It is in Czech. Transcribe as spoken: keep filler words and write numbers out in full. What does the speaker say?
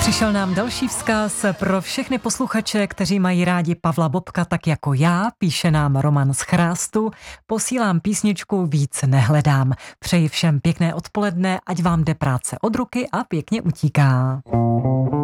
Přišel nám další vzkaz pro všechny posluchače, kteří mají rádi Pavla Bobka tak jako já, píše nám Roman z Chrástu. Posílám písničku Víc nehledám. Přeji všem pěkné odpoledne, ať vám jde práce od ruky a pěkně utíká.